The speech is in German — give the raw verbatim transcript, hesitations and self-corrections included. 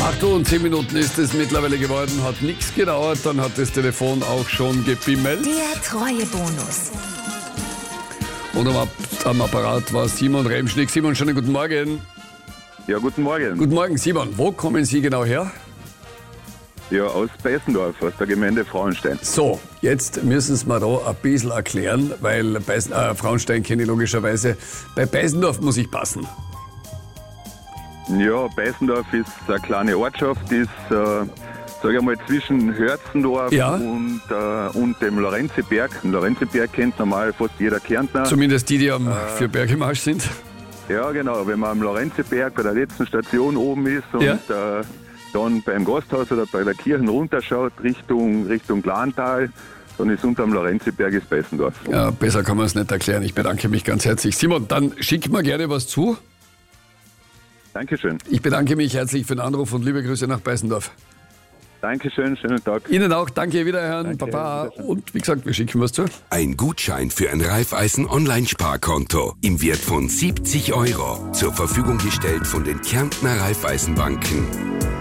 acht Uhr und zehn Minuten ist es mittlerweile geworden, hat nichts gedauert, dann hat das Telefon auch schon gebimmelt. Der Treuebonus. Und am, am Apparat war Simon Remschnick. Simon, schönen guten Morgen. Ja, guten Morgen. Guten Morgen, Simon. Wo kommen Sie genau her? Ja, aus Beißendorf, aus der Gemeinde Frauenstein. So, jetzt müssen Sie mir da ein bisschen erklären, weil Beißen, äh, Frauenstein kenne ich logischerweise. Bei Beißendorf muss ich passen. Ja, Beißendorf ist eine kleine Ortschaft, ist, äh, sage ich mal, zwischen Hörzendorf Ja. und, äh, und dem Lorenziberg. Den Lorenziberg kennt normal fast jeder Kärntner. Zumindest die, die am äh, für Bergemarsch sind. Ja, genau, wenn man am Lorenziberg bei der letzten Station oben ist und Ja. äh, dann beim Gasthaus oder bei der Kirche runterschaut, Richtung, Richtung Glantal, dann ist unterm Lorenziberg ist Beißendorf. Ja, besser kann man es nicht erklären. Ich bedanke mich ganz herzlich. Simon, dann schick mir gerne was zu. Dankeschön. Ich bedanke mich herzlich für den Anruf und liebe Grüße nach Beißendorf. Dankeschön, schönen Tag. Ihnen auch. Danke, wiederhören. Danke, Baba. wiederhören. Und wie gesagt, wir schicken was zu. Ein Gutschein für ein Raiffeisen-Online-Sparkonto im Wert von siebzig Euro. Zur Verfügung gestellt von den Kärntner Raiffeisenbanken.